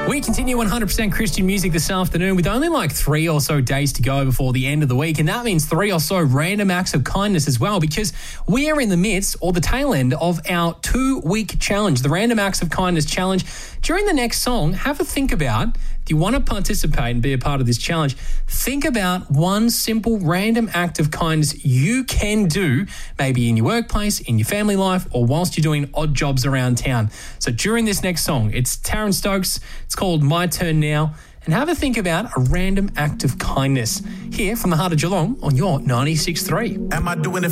We continue 100% Christian music this afternoon with only like 3 or so days to go before the end of the week. And that means 3 or so random acts of kindness as well, because we are in the midst or the tail end of our 2-week challenge, the Random Acts of Kindness Challenge. During the next song, have a think about, if you want to participate and be a part of this challenge, think about one simple random act of kindness you can do, maybe in your workplace, in your family life, or whilst you're doing odd jobs around town. So during this next song, it's Taryn Stokes. It's called My Turn Now. And have a think about a random act of kindness here from the heart of Geelong on your 96.3. Am I doing it